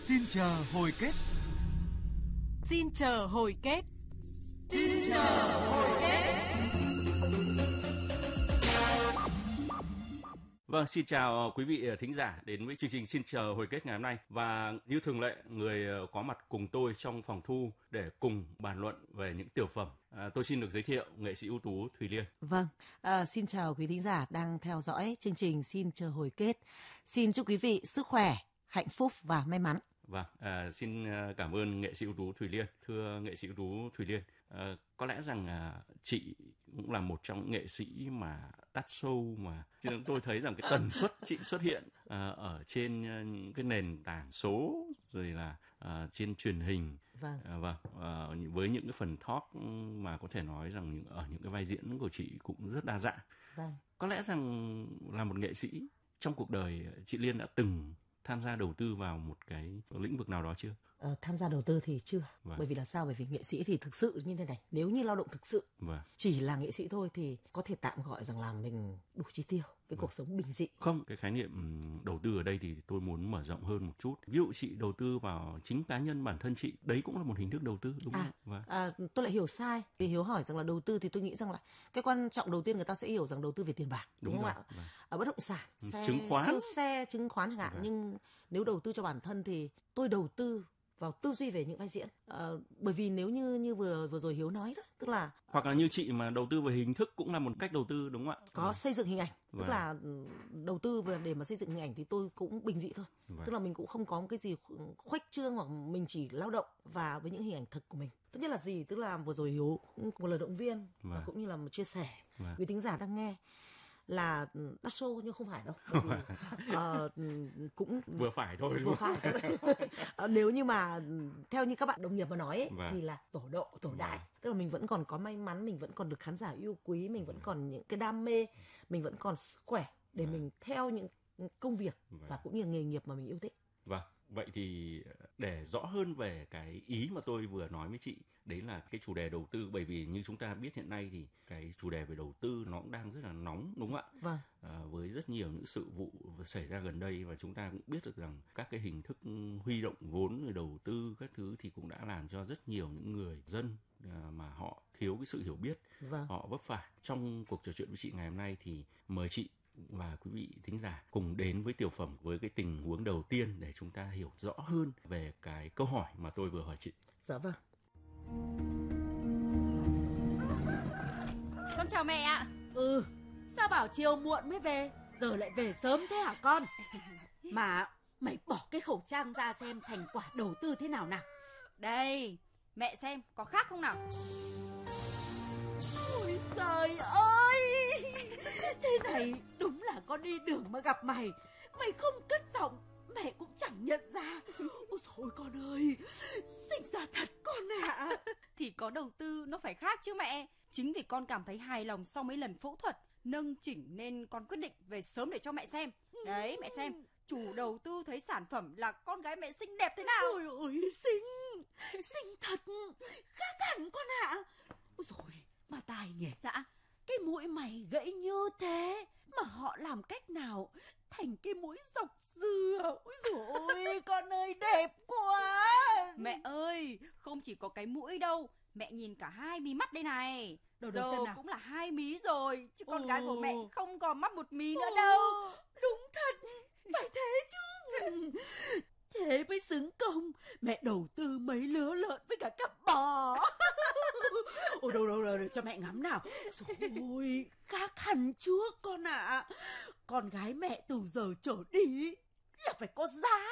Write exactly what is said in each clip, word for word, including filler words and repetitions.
Xin chờ hồi kết. Xin chờ hồi kết. Xin chờ hồi kết. Vâng, xin chào quý vị thính giả đến với chương trình Xin chờ hồi kết ngày hôm nay. Và như thường lệ, người có mặt cùng tôi trong phòng thu để cùng bàn luận về những tiểu phẩm. À, tôi xin được giới thiệu nghệ sĩ ưu tú Thùy Liên. Vâng, à, xin chào quý thính giả đang theo dõi chương trình Xin chờ hồi kết. Xin chúc quý vị sức khỏe, hạnh phúc và may mắn. Vâng, à, xin cảm ơn nghệ sĩ ưu tú Thùy Liên. Thưa nghệ sĩ ưu tú Thùy Liên, à, có lẽ rằng à, chị cũng là một trong những nghệ sĩ mà đắt show mà chứ tôi thấy rằng cái tần suất chị xuất hiện à, ở trên những cái nền tảng số rồi là à, trên truyền hình. Vâng. À, vâng, à, với những cái phần talk mà có thể nói rằng những, ở những cái vai diễn của chị cũng rất đa dạng. Vâng. Có lẽ rằng là một nghệ sĩ trong cuộc đời chị Liên đã từng tham gia đầu tư vào một cái lĩnh vực nào đó chưa? Ờ, tham gia đầu tư thì chưa. Vâng. Bởi vì là sao? Bởi vì nghệ sĩ thì thực sự như thế này, nếu như lao động thực sự, vâng. chỉ là nghệ sĩ thôi thì có thể tạm gọi rằng là mình đủ chi tiêu với vâng. cuộc sống bình dị. Không, cái khái niệm đầu tư ở đây thì tôi muốn mở rộng hơn một chút. Ví dụ chị đầu tư vào chính cá nhân bản thân chị, đấy cũng là một hình thức đầu tư, đúng à, không? Vâng. À, tôi lại hiểu sai. Vì Hiếu hỏi rằng là đầu tư thì tôi nghĩ rằng là cái quan trọng đầu tiên người ta sẽ hiểu rằng đầu tư về tiền bạc, đúng, đúng không ạ? Vâng. Ở bất động sản, xe, chứng khoán, siêu xe, chứng khoán chẳng hạn. Vâng. Nhưng nếu đầu tư cho bản thân thì tôi đầu tư vào tư duy về những vai diễn, à, bởi vì nếu như như vừa vừa rồi Hiếu nói đó, tức là hoặc là như chị mà đầu tư về hình thức cũng là một cách đầu tư, đúng không ạ? Có vâng. xây dựng hình ảnh, tức vâng. là đầu tư về để mà xây dựng hình ảnh thì tôi cũng bình dị thôi, vâng. tức là mình cũng không có một cái gì khuếch trương hoặc mình chỉ lao động và với những hình ảnh thực của mình. Tất nhiên là gì, tức là vừa rồi Hiếu một lời động viên vâng. và cũng như là một chia sẻ vâng. với thính giả đang nghe là đắt show nhưng không phải đâu, bởi vì, uh, cũng vừa phải thôi, vừa phải thôi. Nếu như mà theo như các bạn đồng nghiệp mà nói ấy, vâng. thì là tổ độ tổ vâng. đại, tức là mình vẫn còn có may mắn, mình vẫn còn được khán giả yêu quý, mình vẫn vâng. còn những cái đam mê, mình vẫn còn sức khỏe để vâng. mình theo những công việc vâng. và cũng như nghề nghiệp mà mình yêu thích. Vâng. Vậy thì để rõ hơn về cái ý mà tôi vừa nói với chị, đấy là cái chủ đề đầu tư, bởi vì như chúng ta biết hiện nay thì cái chủ đề về đầu tư nó cũng đang rất là nóng, đúng không ạ? Vâng. À, với rất nhiều những sự vụ xảy ra gần đây và chúng ta cũng biết được rằng các cái hình thức huy động vốn rồi đầu tư các thứ thì cũng đã làm cho rất nhiều những người dân mà họ thiếu cái sự hiểu biết, vâng. họ vấp phải. Trong cuộc trò chuyện với chị ngày hôm nay thì mời chị và quý vị thính giả cùng đến với tiểu phẩm với cái tình huống đầu tiên để chúng ta hiểu rõ hơn về cái câu hỏi mà tôi vừa hỏi chị. Dạ vâng. Con chào mẹ ạ. Ừ, sao bảo chiều muộn mới về, giờ lại về sớm thế hả con? Mà mày bỏ cái khẩu trang ra xem thành quả đầu tư thế nào nào. Đây, mẹ xem có khác không nào? Ôi trời ơi, thế này đúng là con đi đường mà gặp mày, mày không cất giọng mẹ cũng chẳng nhận ra. Ôi dồi con ơi, xinh ra thật con ạ. À. Thì có đầu tư nó phải khác chứ mẹ. Chính vì con cảm thấy hài lòng sau mấy lần phẫu thuật nâng chỉnh nên con quyết định về sớm để cho mẹ xem. Đấy mẹ xem, chủ đầu tư thấy sản phẩm là con gái mẹ xinh đẹp thế nào. Ôi ôi, xinh, xinh thật, khác hẳn con ạ. À. Ôi dồi, mà tài nhỉ. Dạ. Cái mũi mày gãy như thế mà họ làm cách nào thành cái mũi dọc dừa. Ôi dồi ôi, con ơi đẹp quá. Mẹ ơi, không chỉ có cái mũi đâu, mẹ nhìn cả hai mí mắt đây này. Đồ giờ xem nào. Cũng là hai mí rồi, chứ con ừ. gái của mẹ không còn mắc một mí nữa ừ. đâu. Đúng thật, phải thế chứ. Thế mới xứng công mẹ đầu tư mấy lứa lợn với cả cặp bò. Ôi đâu đâu đâu để cho mẹ ngắm nào. Rồi khác hẳn trước con ạ. À. Con gái mẹ từ giờ trở đi là phải có giá.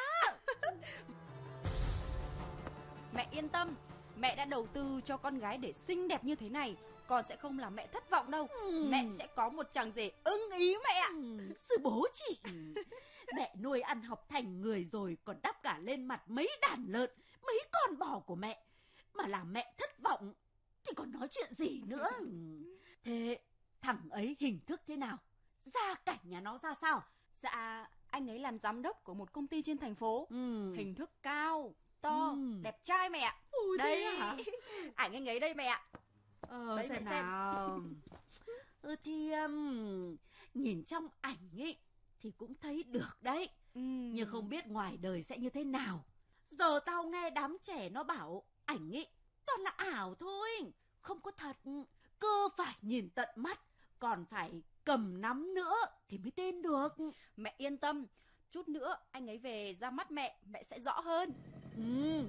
Mẹ yên tâm, mẹ đã đầu tư cho con gái để xinh đẹp như thế này, con sẽ không làm mẹ thất vọng đâu. ừ. Mẹ sẽ có một chàng rể ưng ý mẹ ạ. ừ. Sư bố chị, mẹ nuôi ăn học thành người rồi còn đắp cả lên mặt mấy đàn lợn, mấy con bò của mẹ, mà làm mẹ thất vọng thì còn nói chuyện gì nữa. Thế thằng ấy hình thức thế nào, gia cảnh nhà nó ra sao? Dạ anh ấy làm giám đốc của một công ty trên thành phố. ừ. Hình thức cao, to, ừ. đẹp trai mẹ ạ. Ôi, đây hả? Ảnh anh ấy đây mẹ ạ. Ờ, đấy, xem mẹ nào. Xem. Ừ thì um, nhìn trong ảnh ấy thì cũng thấy được đấy. ừ. Nhưng không biết ngoài đời sẽ như thế nào. Giờ tao nghe đám trẻ nó bảo ảnh ấy toàn là ảo thôi, không có thật. Cứ phải nhìn tận mắt, còn phải cầm nắm nữa thì mới tin được. Mẹ yên tâm, chút nữa anh ấy về ra mắt mẹ, mẹ sẽ rõ hơn. Ừ.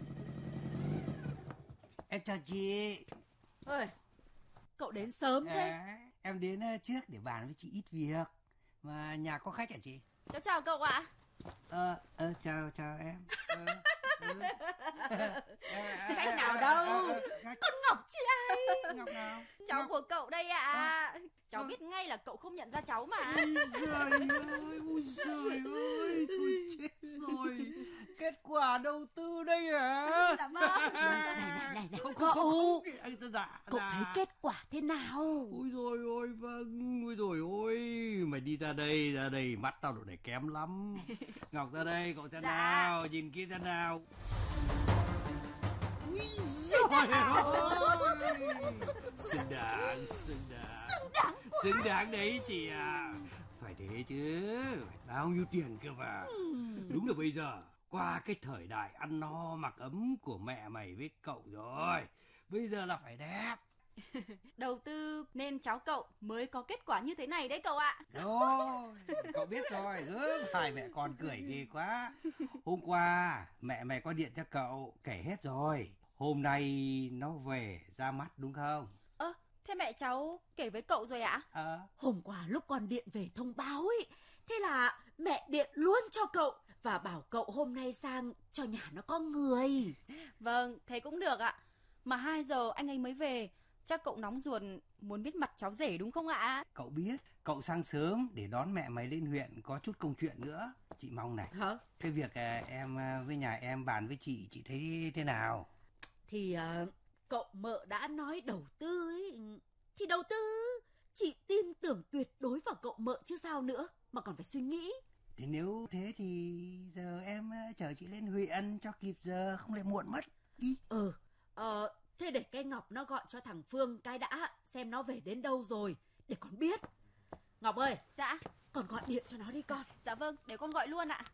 Em chào chị. Ơi, cậu đến sớm thế. À, em đến trước để bàn với chị ít việc. Mà nhà có khách hả chị? Cháu chào cậu ạ. Ờ, ờ, chào, chào em. Ờ, ừ. Khách nào đâu? Con Ngọc chị ai? Ngọc nào? Cháu Ngọc. của cậu đây ạ. À. Cháu à. biết ngay là cậu không nhận ra cháu mà. Ôi giời ơi, ôi giời ơi, thôi chết rồi. Kết quả đầu tư đây hả? Dạ vâng. Này này này này, Không, cậu, không, không, anh ta dạ, cậu dạ. thấy kết quả thế nào? Ôi rồi ôi vâng, ôi rồi ôi, mày đi ra đây, ra đây, mắt tao độ này kém lắm. Ngọc ra đây, cậu xem Dạ. nào, nhìn kia xem nào. Ui giời ơi, xứng đáng, xứng đáng. Xứng đáng Xứng đáng đấy chị à. Phải thế chứ, phải bao nhiêu tiền cơ mà. Đúng là bây giờ, qua cái thời đại ăn no mặc ấm của mẹ mày với cậu rồi. Bây giờ là phải đẹp. Đầu tư nên cháu cậu mới có kết quả như thế này đấy cậu ạ. Rồi, cậu biết rồi, ừ, hai mẹ con cười ghê quá. Hôm qua mẹ mày có điện cho cậu kể hết rồi. Hôm nay nó về ra mắt đúng không? Ơ, thế mẹ cháu kể với cậu rồi ạ? Ờ. Hôm qua lúc con điện về thông báo ấy, thế là mẹ điện luôn cho cậu và bảo cậu hôm nay sang cho nhà nó có người. Vâng, thế cũng được ạ. Mà hai giờ anh ấy mới về, chắc cậu nóng ruột muốn biết mặt cháu rể đúng không ạ? Cậu biết, cậu sang sớm để đón mẹ mày lên huyện có chút công chuyện nữa. Chị mong này, Hả? cái việc à, em à, với nhà em bàn với chị, chị thấy thế nào? Thì uh, cậu mợ đã nói đầu tư ấy, thì đầu tư. Chị tin tưởng tuyệt đối vào cậu mợ chứ sao nữa, mà còn phải suy nghĩ. Thế nếu thế thì giờ em à, chở chị lên huyện cho kịp giờ, không lại muộn mất. Đi. Ừ, ờ, thế để cái Ngọc nó gọi cho thằng Phương cái đã, xem nó về đến đâu rồi, để con biết. Ngọc ơi, Dạ. con gọi điện cho nó đi con. Dạ vâng, để con gọi luôn ạ.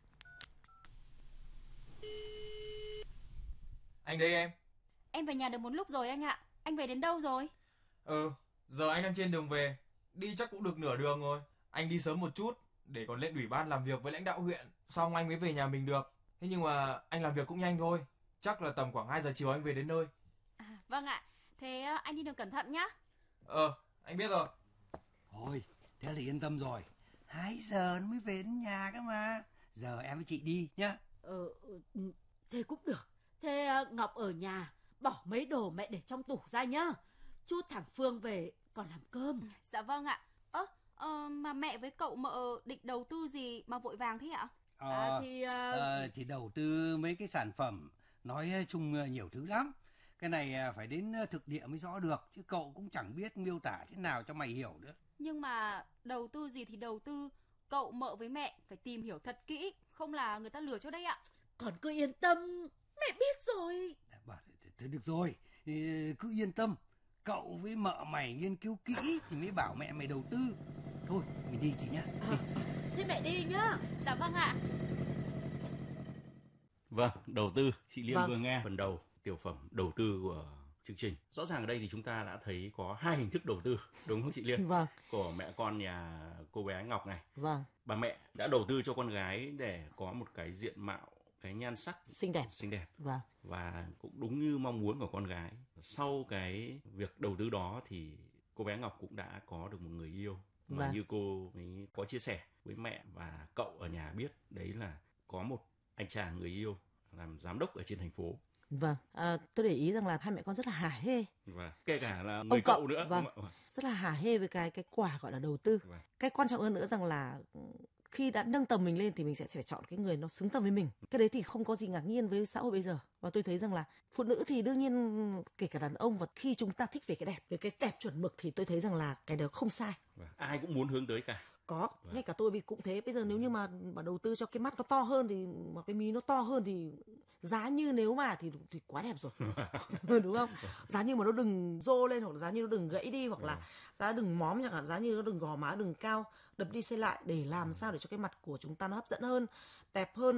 Anh đây em. Em về nhà được một lúc rồi anh ạ. Anh về đến đâu rồi? Ừ, giờ anh đang trên đường về. Đi chắc cũng được nửa đường rồi. Anh đi sớm một chút để còn lên ủy ban làm việc với lãnh đạo huyện, xong anh mới về nhà mình được. Thế nhưng mà anh làm việc cũng nhanh thôi. Chắc là tầm khoảng hai giờ chiều anh về đến nơi. À, vâng ạ. Thế anh đi đường cẩn thận nhá. Ờ, anh biết rồi. Thôi, thế là yên tâm rồi. Hai giờ nó mới về đến nhà cơ mà. Giờ em với chị đi nhá. Ờ, ừ, thế cũng được. Thế uh, Ngọc ở nhà, bỏ mấy đồ mẹ để trong tủ ra nhá. Chút thằng Phương về còn làm cơm. Dạ vâng ạ. Ơ, ờ, mà mẹ với cậu mợ định đầu tư gì mà vội vàng thế ạ? Ờ, À, thì uh... ờ, thì đầu tư mấy cái sản phẩm, nói chung nhiều thứ lắm. Cái này phải đến thực địa mới rõ được, chứ cậu cũng chẳng biết miêu tả thế nào cho mày hiểu nữa. Nhưng mà đầu tư gì thì đầu tư, cậu mợ với mẹ phải tìm hiểu thật kỹ, không là người ta lừa cho đấy ạ. Còn cứ yên tâm, mẹ biết rồi. Thế được rồi, cứ yên tâm. Cậu với mợ mày nghiên cứu kỹ thì mới bảo mẹ mày đầu tư. Thôi, mình đi chị nhá. À, thế mẹ đi nhá. Dạ vâng ạ. Vâng, đầu tư, chị Liên Vâng. vừa nghe phần đầu tiểu phẩm đầu tư của chương trình. Rõ ràng ở đây thì chúng ta đã thấy có hai hình thức đầu tư, đúng không chị Liên? Vâng. Của mẹ con nhà cô bé Ngọc này. Vâng. Bà mẹ đã đầu tư cho con gái để có một cái diện mạo, cái nhan sắc Xinh đẹp. xinh đẹp. Vâng. Và cũng đúng như mong muốn của con gái. Sau cái việc đầu tư đó thì cô bé Ngọc cũng đã có được một người yêu. Mà Vâng. như cô ấy có chia sẻ với mẹ và cậu ở nhà biết, đấy là có một anh chàng người yêu làm giám đốc ở trên thành phố. Vâng, à, tôi để ý rằng là hai mẹ con rất là hả hê. Và kể cả là người Ông cậu, cậu, nữa. vâng. Đúng không ạ? Rất là hả hê với cái cái quả gọi là đầu tư. Vâng. Cái quan trọng hơn nữa rằng là khi đã nâng tầm mình lên thì mình sẽ phải chọn cái người nó xứng tầm với mình. Cái đấy thì không có gì ngạc nhiên với xã hội bây giờ. Và tôi thấy rằng là phụ nữ thì đương nhiên kể cả đàn ông, và khi chúng ta thích về cái đẹp, về cái đẹp chuẩn mực thì tôi thấy rằng là cái đó không sai. Vâng. Ai cũng muốn hướng tới cả. Có, Vâng. ngay cả tôi bị cũng thế. Bây giờ nếu như mà mà đầu tư cho cái mắt nó to hơn thì mà cái mí nó to hơn thì giá như nếu mà thì thì quá đẹp rồi. Đúng không? Giá như mà nó đừng rô lên, hoặc là giá như nó đừng gãy đi, hoặc là giá đừng móm, chẳng hạn giá như nó đừng gò má đừng cao, đập đi xây lại để làm sao để cho cái mặt của chúng ta nó hấp dẫn hơn, đẹp hơn,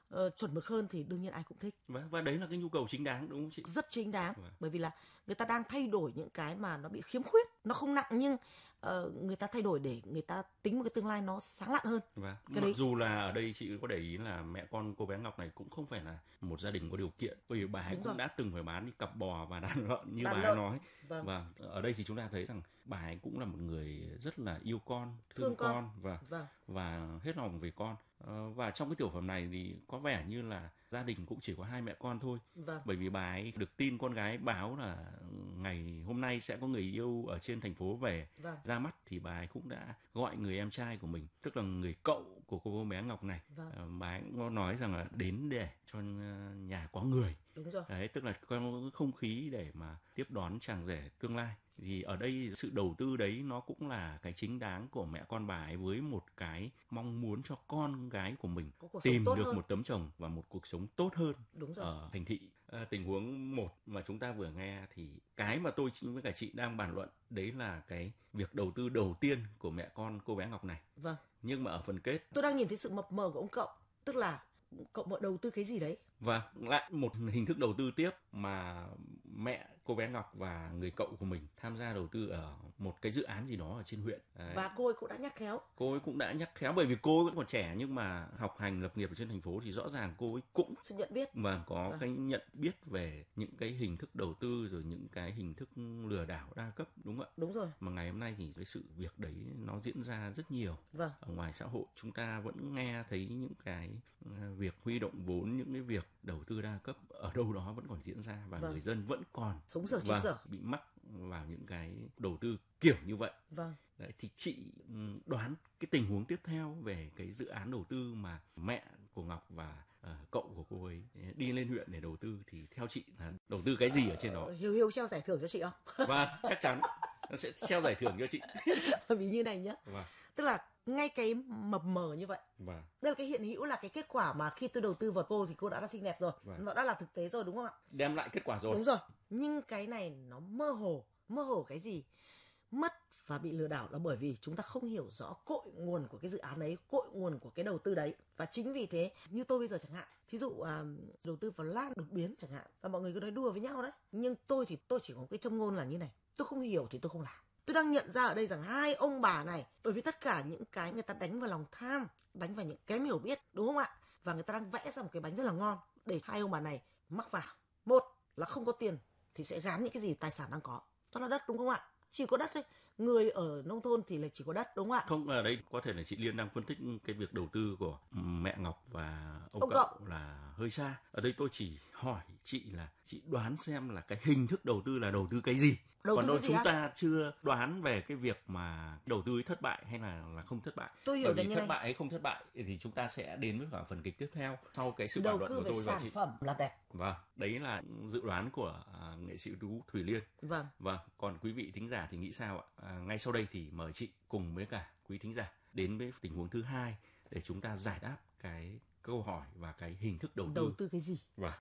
uh, chuẩn mực hơn thì đương nhiên ai cũng thích. Và, và đấy là cái nhu cầu chính đáng đúng không chị? Rất chính đáng. Vâng. Bởi vì là người ta đang thay đổi những cái mà nó bị khiếm khuyết, nó không nặng nhưng uh, người ta thay đổi để người ta tính một cái tương lai nó sáng lạn hơn. Và cái mặc đấy... dù là ở đây chị có để ý là mẹ con cô bé Ngọc này cũng không phải là một gia đình có điều kiện, bởi vì bà ấy đúng cũng rồi. đã từng phải bán đi cặp bò và đàn lợn như đàn bà ấy nói. Vâng. Và ở đây thì chúng ta thấy rằng bà ấy cũng là một người rất là yêu con, thương, thương con, con và vâng. và hết lòng về con. Và trong cái tiểu phẩm này thì có vẻ như là gia đình cũng chỉ có hai mẹ con thôi. Vâng. Bởi vì bà ấy được tin con gái báo là ngày hôm nay sẽ có người yêu ở trên thành phố về vâng. ra mắt, thì bà ấy cũng đã gọi người em trai của mình, tức là người cậu của cô bé Ngọc này. Vâng. Bà ấy cũng nói rằng là đến để cho nhà có người. Đúng rồi. Đấy, tức là có không khí để mà tiếp đón chàng rể tương lai. Thì ở đây sự đầu tư đấy nó cũng là cái chính đáng của mẹ con bà ấy, với một cái mong muốn cho con gái của mình tìm được hơn. một tấm chồng và một cuộc sống tốt hơn ở thành thị. À, tình huống một mà chúng ta vừa nghe thì cái mà tôi với cả chị đang bàn luận đấy là cái việc đầu tư đầu tiên của mẹ con cô bé Ngọc này. Vâng. Nhưng mà ở phần kết tôi đang nhìn thấy sự mập mờ của ông cậu, tức là cậu mở đầu tư cái gì đấy. Và lại một hình thức đầu tư tiếp mà mẹ cô bé Ngọc và người cậu của mình tham gia đầu tư ở một cái dự án gì đó ở trên huyện. Đấy. Và cô ấy cũng đã nhắc khéo. Cô ấy cũng đã nhắc khéo, bởi vì cô ấy vẫn còn trẻ nhưng mà học hành lập nghiệp ở trên thành phố thì rõ ràng cô ấy cũng sự nhận biết và có à. cái nhận biết về những cái hình thức đầu tư rồi những cái hình thức lừa đảo đa cấp, đúng không ạ? Đúng rồi. Mà ngày hôm nay thì cái sự việc đấy nó diễn ra rất nhiều. Vâng. Ở ngoài xã hội chúng ta vẫn nghe thấy những cái việc huy động vốn, những cái việc đầu tư đa cấp ở đâu đó vẫn còn diễn ra và vâng. người dân vẫn còn sống dở chết dở bị mắc vào những cái đầu tư kiểu như vậy. Vâng. Đấy, thì chị đoán cái tình huống tiếp theo về cái dự án đầu tư mà mẹ của Ngọc và uh, cậu của cô ấy đi lên huyện để đầu tư thì theo chị là đầu tư cái gì ở trên đó? Ờ, Hiếu Hiếu treo giải thưởng cho chị không? Vâng, chắc chắn nó sẽ treo giải thưởng cho chị. Vì như này nhá. Vâng. Tức là ngay cái mập mờ như vậy. Vâng. Đây là cái hiện hữu là cái kết quả mà khi tôi đầu tư vào cô thì cô đã là xinh đẹp rồi. Vâng. Nó đã là thực tế rồi đúng không ạ? Đem lại kết quả rồi. Đúng rồi. Nhưng cái này nó mơ hồ. Mơ hồ cái gì? Mất và bị lừa đảo là bởi vì chúng ta không hiểu rõ cội nguồn của cái dự án đấy, cội nguồn của cái đầu tư đấy. Và chính vì thế, như tôi bây giờ chẳng hạn, thí dụ uh, đầu tư vào lan đột biến chẳng hạn, và mọi người cứ nói đùa với nhau đấy. Nhưng tôi thì tôi chỉ có cái châm ngôn là như này, tôi không hiểu thì tôi không làm. Tôi đang nhận ra ở đây rằng hai ông bà này, bởi vì tất cả những cái người ta đánh vào lòng tham, đánh vào những kém hiểu biết, đúng không ạ? Và người ta đang vẽ ra một cái bánh rất là ngon để hai ông bà này mắc vào. Một là không có tiền thì sẽ gán những cái gì tài sản đang có. Đó là đất, đúng không ạ? Chỉ có đất thôi. Người ở nông thôn thì là chỉ có đất, đúng không ạ? Không, ở đây có thể là chị Liên đang phân tích cái việc đầu tư của mẹ Ngọc và ông, ông cậu, cậu là hơi xa. Ở đây tôi chỉ hỏi chị là chị đoán xem là cái hình thức đầu tư là đầu tư cái gì. Đầu Còn đâu chúng á? ta chưa đoán về cái việc mà đầu tư ấy thất bại hay là là không thất bại. Tôi hiểu Bởi vì như thất này. bại hay không thất bại thì chúng ta sẽ đến với cả phần kịch tiếp theo sau cái sự bàn luận của tôi và sản chị. phẩm là đẹp. Vâng, đấy là dự đoán của uh, nghệ sĩ ưu tú Thùy Liên. Vâng. Vâng, còn quý vị thính giả thì nghĩ sao ạ? À, ngay sau đây thì mời chị cùng với cả quý thính giả đến với tình huống thứ hai để chúng ta giải đáp cái câu hỏi và cái hình thức đầu tư. Đầu tư cái gì? Vâng.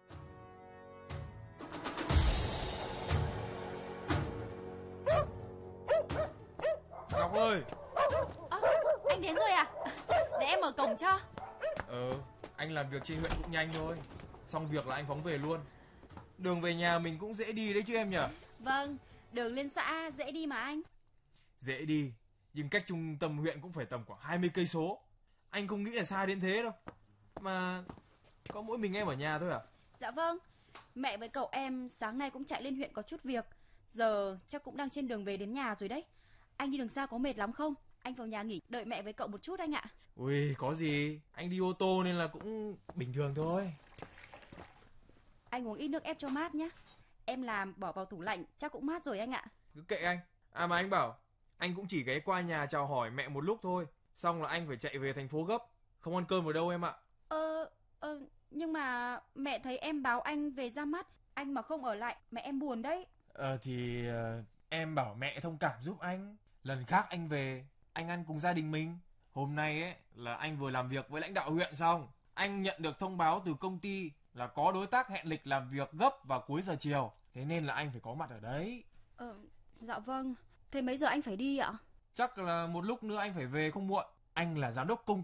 Ngọc ơi! À, anh đến rồi à? Để em mở cổng cho. Ờ, anh làm việc trên huyện cũng nhanh thôi. Xong việc là anh phóng về luôn. Đường về nhà mình cũng dễ đi đấy chứ em nhỉ? Vâng, đường lên xã dễ đi mà anh. Dễ đi, nhưng cách trung tâm huyện cũng phải tầm khoảng hai mươi cây số. Anh không nghĩ là xa đến thế đâu. Mà có mỗi mình em ở nhà thôi à? Dạ vâng, mẹ với cậu em sáng nay cũng chạy lên huyện có chút việc. Giờ chắc cũng đang trên đường về đến nhà rồi đấy. Anh đi đường xa có mệt lắm không? Anh vào nhà nghỉ đợi mẹ với cậu một chút anh ạ. Ui, có gì, anh đi ô tô nên là cũng bình thường thôi. Anh uống ít nước ép cho mát nhé. Em làm bỏ vào tủ lạnh chắc cũng mát rồi anh ạ. Cứ kệ anh. À mà anh bảo, anh cũng chỉ ghé qua nhà chào hỏi mẹ một lúc thôi. Xong là anh phải chạy về thành phố gấp. Không ăn cơm ở đâu em ạ. Ờ, ờ, nhưng mà mẹ thấy em báo anh về ra mắt. Anh mà không ở lại, mẹ em buồn đấy. Ờ thì uh, em bảo mẹ thông cảm giúp anh. Lần khác anh về, anh ăn cùng gia đình mình. Hôm nay ấy là anh vừa làm việc với lãnh đạo huyện xong. Anh nhận được thông báo từ công ty là có đối tác hẹn lịch làm việc gấp vào cuối giờ chiều. Thế nên là anh phải có mặt ở đấy. Ờ, dạ vâng. Thế mấy giờ anh phải đi ạ? Chắc là một lúc nữa anh phải về không muộn. Anh là giám đốc công ty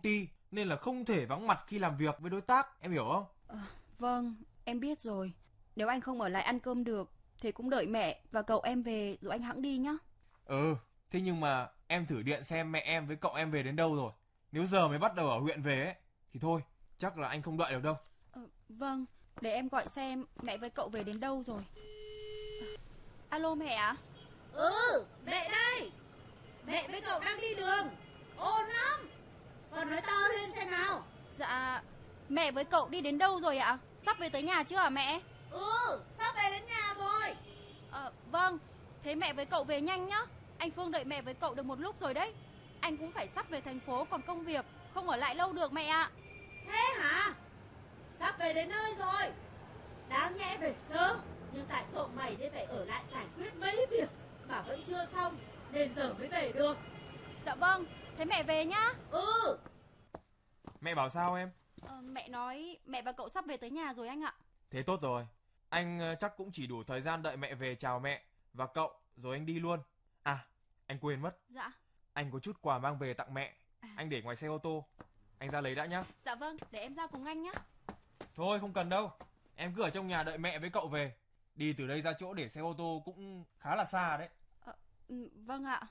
nên là không thể vắng mặt khi làm việc với đối tác, em hiểu không? À, vâng, em biết rồi. Nếu anh không ở lại ăn cơm được thì cũng đợi mẹ và cậu em về rồi anh hẵng đi nhá. Ừ, thế nhưng mà em thử điện xem mẹ em với cậu em về đến đâu rồi. Nếu giờ mới bắt đầu ở huyện về ấy thì thôi, chắc là anh không đợi được đâu. À, vâng, để em gọi xem mẹ với cậu về đến đâu rồi. À, alo mẹ ạ? À? Ừ, mẹ đây. Mẹ với cậu đang đi đường. Ồn lắm. Con nói to lên xem nào. Dạ, mẹ với cậu đi đến đâu rồi ạ? Sắp về tới nhà chưa hả mẹ? Ừ, sắp về đến nhà rồi. À, vâng, thế mẹ với cậu về nhanh nhá. Anh Phương đợi mẹ với cậu được một lúc rồi đấy. Anh cũng phải sắp về thành phố còn công việc, không ở lại lâu được mẹ ạ. Thế hả? Sắp về đến nơi rồi. Đáng nhẽ về sớm, nhưng tại cậu mày nên phải ở lại giải quyết mấy việc mà vẫn chưa xong, nên giờ mới về được. Dạ vâng, thế mẹ về nhá. Ừ. Mẹ bảo sao em? Ờ, mẹ nói mẹ và cậu sắp về tới nhà rồi anh ạ. Thế tốt rồi. Anh chắc cũng chỉ đủ thời gian đợi mẹ về chào mẹ và cậu rồi anh đi luôn. À, anh quên mất. Dạ. Anh có chút quà mang về tặng mẹ. À. Anh để ngoài xe ô tô. Anh ra lấy đã nhá. Dạ vâng, để em ra cùng anh nhá. Thôi không cần đâu. Em cứ ở trong nhà đợi mẹ với cậu về. Đi từ đây ra chỗ để xe ô tô cũng khá là xa đấy. À, vâng ạ.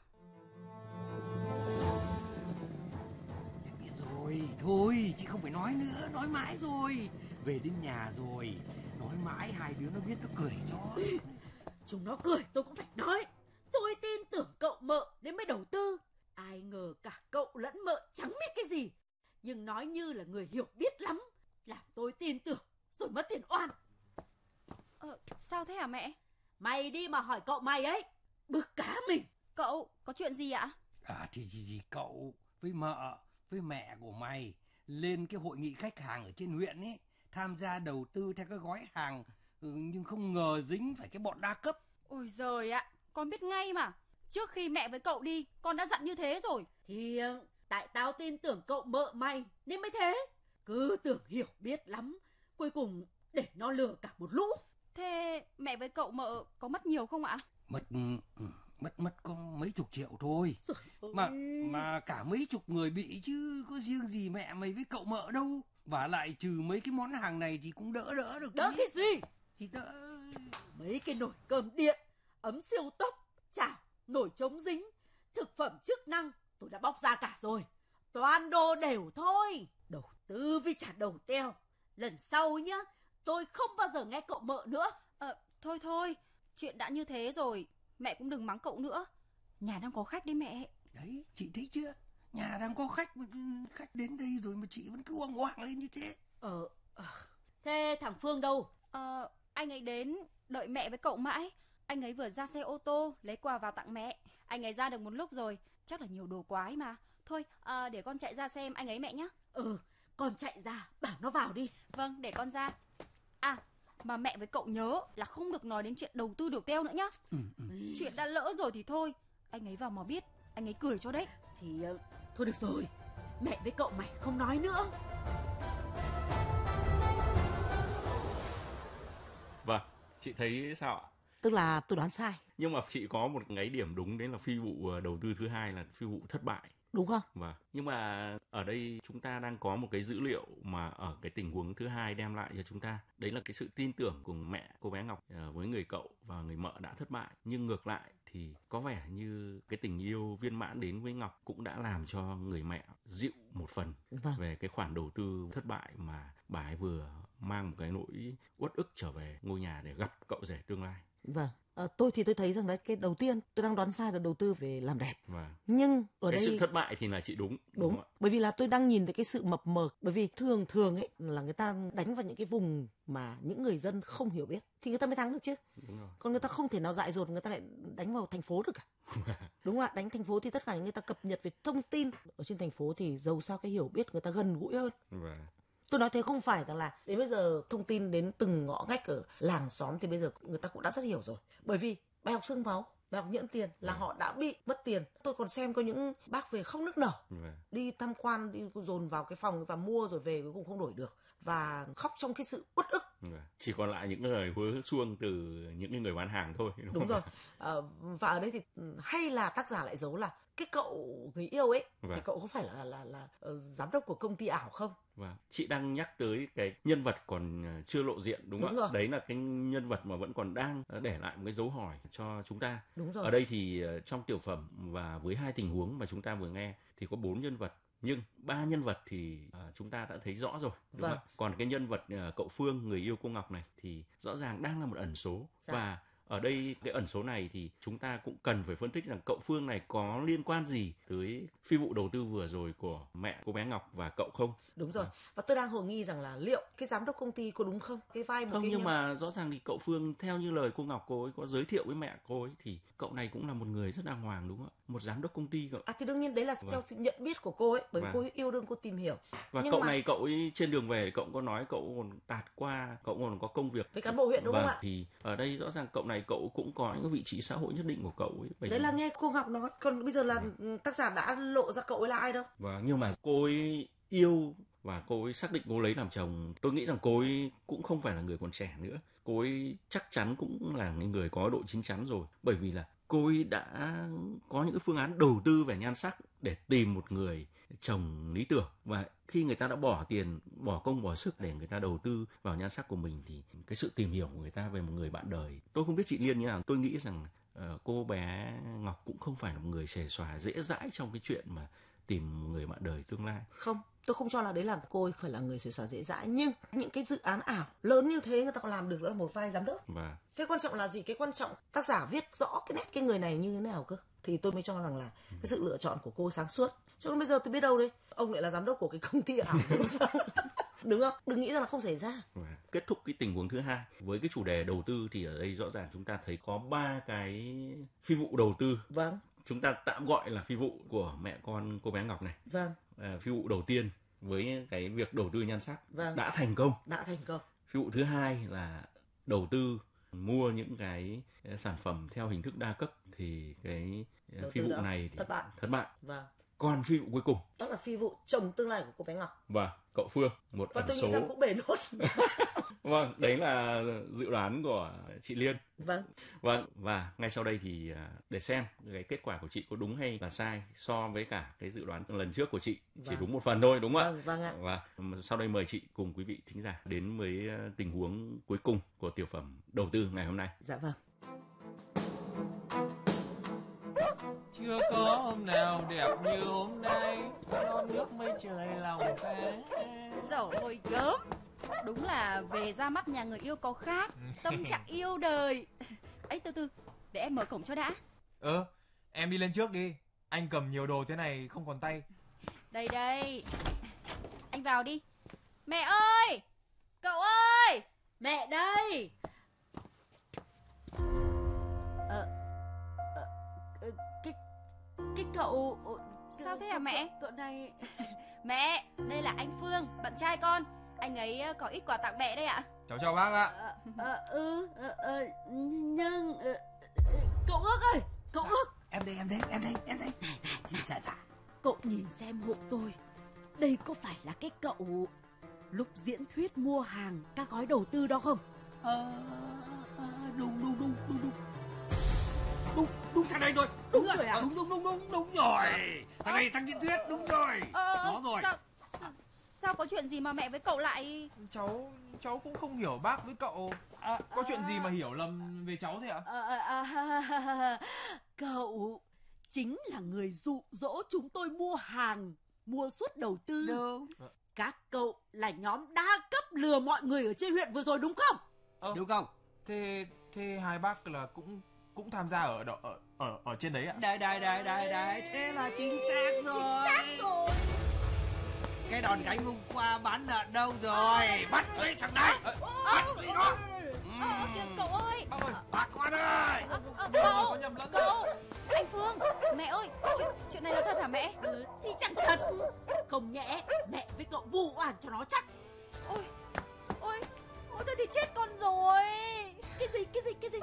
Em biết rồi. Thôi, chị không phải nói nữa. Nói mãi rồi. Về đến nhà rồi. Nói mãi hai đứa nó biết nó cười cho. Chúng nó cười tôi cũng phải nói. Tôi tin tưởng cậu mợ nên mới đầu tư. Ai ngờ cả cậu lẫn mợ chẳng biết cái gì. Nhưng nói như là người hiểu biết lắm. Làm tôi tin tưởng rồi mất tiền oan. Ờ, sao thế hả mẹ? Mày đi mà hỏi cậu mày ấy. Bực cá mình. Cậu, có chuyện gì ạ? À thì gì gì cậu với mợ với mẹ của mày lên cái hội nghị khách hàng ở trên huyện ấy, tham gia đầu tư theo cái gói hàng, nhưng không ngờ dính phải cái bọn đa cấp. Ôi giời ạ, con biết ngay mà. Trước khi mẹ với cậu đi, con đã dặn như thế rồi. Thì tại tao tin tưởng cậu mợ mày nên mới thế. Cứ tưởng hiểu biết lắm, cuối cùng để nó lừa cả một lũ. Thế mẹ với cậu mợ có mất nhiều không ạ? Mất mất mất có mấy chục triệu thôi. Mà mà cả mấy chục người bị chứ có riêng gì mẹ mày với cậu mợ đâu. Và lại trừ mấy cái món hàng này thì cũng đỡ đỡ được. Đỡ cái gì? Thì đỡ mấy cái nồi cơm điện, ấm siêu tốc, chảo, nồi chống dính, thực phẩm chức năng tôi đã bóc ra cả rồi. Toàn đồ đều thôi. Đầu tư với trả đầu teo. Lần sau nhá, tôi không bao giờ nghe cậu mợ nữa. Ờ, thôi thôi, chuyện đã như thế rồi, mẹ cũng đừng mắng cậu nữa. Nhà đang có khách đấy mẹ. Đấy, chị thấy chưa? Nhà đang có khách, khách đến đây rồi mà chị vẫn cứ oang oang lên như thế. Ờ, thế thằng Phương đâu? Ờ, anh ấy đến, đợi mẹ với cậu mãi. Anh ấy vừa ra xe ô tô, lấy quà vào tặng mẹ. Anh ấy ra được một lúc rồi, chắc là nhiều đồ quái mà. Thôi, à, để con chạy ra xem anh ấy mẹ nhé. Ừ, con chạy ra, bảo nó vào đi. Vâng, để con ra. À, mà mẹ với cậu nhớ là không được nói đến chuyện đầu tư điều teo nữa nhá. Ừ, ừ. Chuyện đã lỡ rồi thì thôi. Anh ấy vào mà biết, anh ấy cười cho đấy. Thì uh, thôi được rồi, mẹ với cậu mày không nói nữa. Vâng, chị thấy sao ạ? Tức là tôi đoán sai. Nhưng mà chị có một cái điểm đúng, đấy là phi vụ đầu tư thứ hai là phi vụ thất bại. Đúng không? Vâng. Nhưng mà ở đây chúng ta đang có một cái dữ liệu mà ở cái tình huống thứ hai đem lại cho chúng ta. Đấy là cái sự tin tưởng của mẹ cô bé Ngọc với người cậu và người mợ đã thất bại. Nhưng ngược lại thì có vẻ như cái tình yêu viên mãn đến với Ngọc cũng đã làm cho người mẹ dịu một phần Vâng. về cái khoản đầu tư thất bại mà bà ấy vừa mang một cái nỗi uất ức trở về ngôi nhà để gặp cậu rể tương lai. Vâng. À, tôi thì tôi thấy rằng đấy, cái đầu tiên tôi đang đoán sai là đầu tư về làm đẹp. Vâng. Nhưng ở cái đây sự thất bại thì là chị đúng. Đúng, đúng bởi vì là tôi đang nhìn thấy cái sự mập mờ. Bởi vì thường thường ấy là người ta đánh vào những cái vùng mà những người dân không hiểu biết thì người ta mới thắng được chứ. Đúng rồi. Còn người ta không thể nào dại dột người ta lại đánh vào thành phố được cả. Đúng không ạ? Đánh thành phố thì tất cả người ta cập nhật về thông tin ở trên thành phố thì dầu sao cái hiểu biết người ta gần gũi hơn. Vâng. Tôi nói thế không phải rằng là đến bây giờ thông tin đến từng ngõ ngách ở làng xóm thì bây giờ người ta cũng đã rất hiểu rồi. Bởi vì bài học xương máu, bài học nhẫn tiền là họ đã bị mất tiền. Tôi còn xem có những bác về không nức nở, đi tham quan, đi dồn vào cái phòng và mua rồi về cuối cùng không đổi được và khóc trong cái sự uất ức. Chỉ còn lại những lời hứa suông từ những người bán hàng thôi. Đúng, đúng rồi. À, và ở đây thì hay là tác giả lại giấu là cái cậu người yêu ấy, vâng. thì cậu có phải là là là, là uh, giám đốc của công ty ảo không? Vâng. Chị đang nhắc tới cái nhân vật còn chưa lộ diện, đúng, đúng không ạ? Đấy là cái nhân vật mà vẫn còn đang để lại một cái dấu hỏi cho chúng ta. Đúng rồi. Ở đây thì trong tiểu phẩm và với hai tình huống mà chúng ta vừa nghe thì có bốn nhân vật. Nhưng ba nhân vật thì uh, chúng ta đã thấy rõ rồi, đúng vâng. không? Còn cái nhân vật uh, cậu Phương, người yêu cô Ngọc này thì rõ ràng đang là một ẩn số. Dạ. Và ở đây cái ẩn số này thì chúng ta cũng cần phải phân tích rằng cậu Phương này có liên quan gì tới phi vụ đầu tư vừa rồi của mẹ cô bé Ngọc và cậu không? Đúng rồi. À. Và tôi đang hồ nghi rằng là liệu cái giám đốc công ty có đúng không? Cái vai một không, cái nhưng nhân... mà rõ ràng thì cậu Phương theo như lời cô Ngọc cô ấy có giới thiệu với mẹ cô ấy thì cậu này cũng là một người rất đàng hoàng, đúng không ạ? Một giám đốc công ty cậu. À thì đương nhiên đấy là vâng. theo sự nhận biết của cô ấy, bởi vì vâng. cô ấy yêu đương, cô tìm hiểu. Và nhưng cậu mà... này cậu ấy trên đường về cậu có nói cậu còn tạt qua, cậu còn có công việc với cán bộ huyện, đúng vâng. không ạ? Thì ở đây rõ ràng cậu này cậu cũng có những vị trí xã hội nhất định của cậu ấy. Đấy vì... là nghe cô Ngọc nói, còn bây giờ là vâng. tác giả đã lộ ra cậu ấy là ai đâu. Vâng, nhưng mà cô ấy yêu và cô ấy xác định cô lấy làm chồng. Tôi nghĩ rằng cô ấy cũng không phải là người còn trẻ nữa. Cô ấy chắc chắn cũng là người có độ chín chắn rồi. Bởi vì là cô ấy đã có những cái phương án đầu tư về nhan sắc để tìm một người chồng lý tưởng. Và khi người ta đã bỏ tiền, bỏ công, bỏ sức để người ta đầu tư vào nhan sắc của mình thì cái sự tìm hiểu của người ta về một người bạn đời. Tôi không biết chị Liên như nào. Tôi nghĩ rằng uh, cô bé Ngọc cũng không phải là một người xề xòa dễ dãi trong cái chuyện mà tìm người bạn đời tương lai. Không, tôi không cho là đấy là cô ấy phải là người xề xòa dễ dãi, nhưng những cái dự án ảo lớn như thế người ta còn làm được là một vai giám đốc. Và cái quan trọng là gì? Cái quan trọng tác giả viết rõ cái nét cái người này như thế nào cơ, thì tôi mới cho rằng là ừ. cái sự lựa chọn của cô sáng suốt. Chứ còn bây giờ tôi biết đâu đấy ông lại là giám đốc của cái công ty ảo. Đúng không? Đừng nghĩ rằng là không xảy ra. Kết thúc cái tình huống thứ hai với cái chủ đề đầu tư thì ở đây rõ ràng chúng ta thấy có ba cái phi vụ đầu tư. Vâng. Chúng ta tạm gọi là phi vụ của mẹ con cô bé Ngọc này. Vâng. À, phi vụ đầu tiên với cái việc đầu tư nhan sắc vâng. đã thành công. Đã thành công. Phi vụ thứ hai là đầu tư mua những cái sản phẩm theo hình thức đa cấp thì cái đầu phi vụ này thì thất bại. Thất bại. Vâng. Còn phi vụ cuối cùng đó là phi vụ chồng tương lai của cô bé Ngọc và cậu Phương, một và ẩn tôi số. nghĩ rằng cũng bể nốt. Vâng, đấy là dự đoán của chị Liên. Vâng. Vâng, và ngay sau đây thì để xem cái kết quả của chị có đúng hay là sai so với cả cái dự đoán lần trước của chị. Vâng. Chỉ đúng một phần thôi, đúng không ạ? Vâng, vâng ạ. Và sau đây mời chị cùng quý vị thính giả đến với tình huống cuối cùng của tiểu phẩm đầu tư ngày hôm nay. Dạ vâng. Chưa có hôm nào đẹp như hôm nay, non nước mây trời lòng ta. Rồi gớm, đúng là về ra mắt nhà người yêu có khác, tâm trạng yêu đời. Ấy từ từ, để em mở cổng cho đã. Ờ, em đi lên trước đi, anh cầm nhiều đồ thế này không còn tay. Đây đây, anh vào đi. Mẹ ơi, cậu ơi, mẹ đây. Ờ, ờ, cái cái cậu sao thế hả mẹ? Cậu này. Mẹ, đây là anh Phương, bạn trai con. Anh ấy có ít quà tặng mẹ đây ạ. Cháu chào bác ạ. Ờ, ờ, ừ, ờ, ờ, nhưng ờ, cậu Ước ơi, cậu Ước. Em đây, em đây, em đây, em đây. Này, này, này. Dạ, dạ. Cậu nhìn xem hộ tôi. Đây có phải là cái cậu lúc diễn thuyết mua hàng các gói đầu tư đó không? Ờ, à, đúng, đúng, đúng, đúng, đúng. Đúng, đúng thằng này rồi. Đúng, đúng rồi à? Đúng, đúng, đúng, đúng, đúng rồi. Thằng này thằng diễn thuyết, đúng rồi. Ờ, đó rồi. Sao, sao, sao có chuyện gì mà mẹ với cậu lại... Cháu, cháu cũng không hiểu bác với cậu. À, có à, chuyện gì mà hiểu lầm về cháu thế ạ? À, à, à, cậu chính là người dụ dỗ chúng tôi mua hàng, mua suất đầu tư. Đúng. Các cậu là nhóm đa cấp lừa mọi người ở trên huyện vừa rồi đúng không? Ờ, đúng không? Thế thế hai bác là cũng cũng tham gia ở ở ở ở trên đấy ạ? Đấy đấy đấy đấy đấy, thế là chính xác rồi. Chính xác rồi. Cái đòn gánh hôm qua bán lợn đâu rồi? À, bắt lấy thằng này. À, bắt lấy nó. Ờ, kìa cậu ơi. Bác ơi, bà con ơi. À, à, cậu, cậu, anh Phương, mẹ ơi, chuyện, chuyện này là thật hả mẹ? Ừ, thì chẳng thật. Không nhẽ mẹ với cậu vu oan cho nó chắc. Ôi, ôi, ôi thế thì chết con rồi. Cái gì, cái gì, cái gì?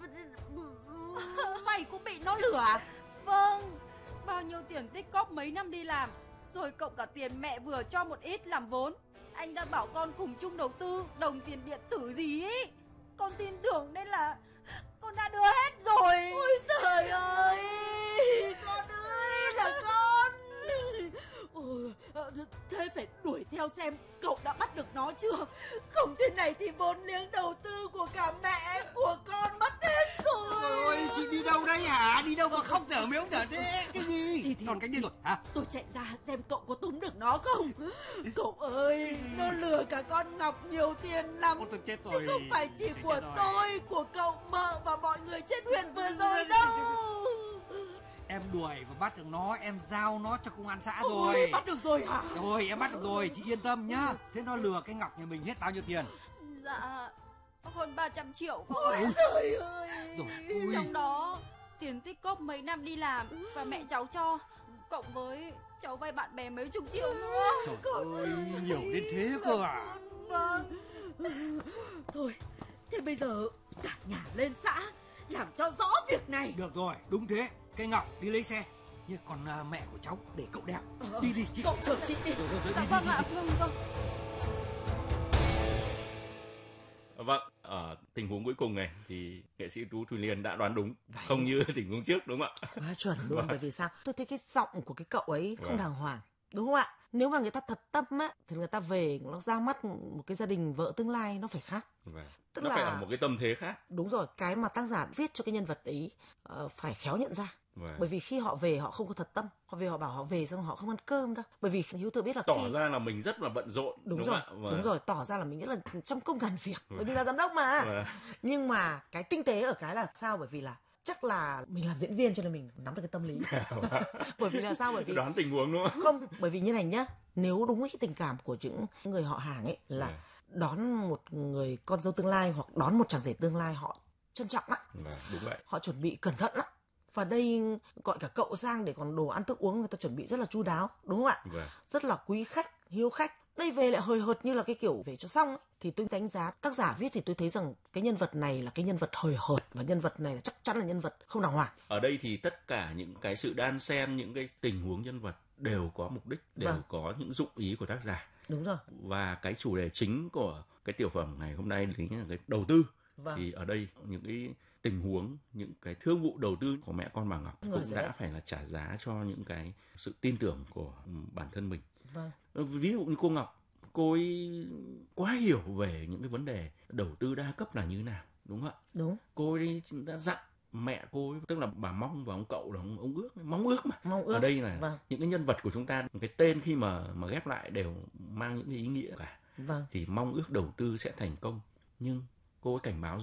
Mày cũng bị nó lừa à? Vâng, bao nhiêu tiền tích cóp mấy năm đi làm, rồi cộng cả tiền mẹ vừa cho một ít làm vốn. anh đã bảo con cùng chung đầu tư đồng tiền điện tử gì ấy. Con tin tưởng nên là con đã đưa hết rồi. Ôi trời ơi, con ơi là con. Ôi, thế phải đuổi theo xem cậu đã bắt được nó chưa. Không thế này thì vốn liếng đầu tư của cả mẹ của con mất hết rồi. Ôi, chị đi đâu đấy hả? Đi đâu mà khóc dở méo dở thế? Cái gì? Thì, thì Còn cách đi rồi hả? Tôi chạy ra xem cậu có túm được nó không. Cậu ơi, nó lừa cả con Ngọc nhiều tiền lắm. Ôi, tôi chết Chứ rồi. không phải chỉ Tôi chết của rồi. tôi, của cậu mợ và mọi người trên huyện vừa rồi đâu. Em đuổi và bắt được nó, em giao nó cho công an xã Ôi, rồi. bắt được rồi hả? Rồi, em bắt được rồi, chị yên tâm nhá. Thế nó lừa cái Ngọc nhà mình hết bao nhiêu tiền? Dạ, hơn ba trăm triệu cậu Ôi ạ. trời ơi. Rồi, ui. Trong đó tiền tích cóp mấy năm đi làm và mẹ cháu cho, cộng với cháu vay bạn bè mấy chục triệu nữa. Trời ơi, nhiều đến thế cơ à? Vâng. Thôi, thế bây giờ cả nhà lên xã làm cho rõ việc này. Được rồi, đúng thế. Cái Ngọc đi lấy xe. Nhưng còn à, mẹ của cháu để cậu đeo. Ờ, Đi đi chị. Cậu chở chị đi. Rồi, rồi, rồi, Dạ đi, vâng đi, ạ, đi. vâng vâng. Vâng, ở tình huống cuối cùng này thì nghệ sĩ Tú Thùy Liên đã đoán đúng, không như tình huống trước đúng không ạ? Quá chuẩn luôn. Vâng. Bởi vì sao? Tôi thấy cái giọng của cái cậu ấy không Vâng. đàng hoàng, đúng không ạ? Nếu mà người ta thật tâm á thì người ta về nó ra mắt một cái gia đình vợ tương lai nó phải khác. Vâng. Tức Nó là phải ở một cái tâm thế khác. đúng rồi, cái mà tác giả viết cho cái nhân vật ấy uh, phải khéo nhận ra. Vâng. Bởi vì khi họ về họ không có thật tâm, họ về họ bảo họ về xong họ không ăn cơm đâu. Bởi vì Hiếu tự biết là Tỏ khi... ra là mình rất là bận rộn. đúng, đúng rồi, không ạ? Vâng. đúng rồi, tỏ ra là mình rất là trăm công ngàn việc. Bởi vì là giám đốc mà. Vâng. Nhưng mà cái tinh tế ở cái là sao? Bởi vì là chắc là mình làm diễn viên cho nên mình nắm được cái tâm lý. Bởi vì là sao? Bởi vì Đoán tình huống đúng không? không, bởi vì như này nhá, nếu đúng cái tình cảm của những người họ hàng ấy là Vâng. đón một người con dâu tương lai hoặc đón một chàng rể tương lai, họ trân trọng lắm, Vâng, đúng vậy. họ chuẩn bị cẩn thận lắm. Và đây gọi cả cậu sang để còn đồ ăn thức uống người ta chuẩn bị rất là chu đáo, đúng không ạ? Vâng. Rất là quý khách, hiếu khách. Đây về lại hời hợt như là cái kiểu về cho xong ấy. Thì tôi đánh giá tác giả viết thì tôi thấy rằng cái nhân vật này là cái nhân vật hời hợt, và nhân vật này là chắc chắn là nhân vật không đàng hoàng. Ở đây thì tất cả những cái sự đan xen, những cái tình huống nhân vật đều có mục đích, đều Vâng. có những dụng ý của tác giả. Đúng rồi. Và cái chủ đề chính của cái tiểu phẩm ngày hôm nay chính là cái đầu tư. Vâng. Thì ở đây những cái tình huống, những cái thương vụ đầu tư của mẹ con bà Ngọc Người cũng rồi đã đấy. phải là trả giá cho những cái sự tin tưởng của bản thân mình. Vâng. Ví dụ như cô Ngọc, cô ấy quá hiểu về những cái vấn đề đầu tư đa cấp là như thế nào, đúng không ạ? Đúng. Cô ấy đã dặn mẹ cô ấy, tức là bà Mong và ông cậu là ông, ông ước, mong ước mà. Mong ước. Ở đây là Vâng. những cái nhân vật của chúng ta, cái tên khi mà mà ghép lại đều mang những cái ý nghĩa cả. Vâng. Thì mong ước đầu tư sẽ thành công, nhưng cô ấy cảnh báo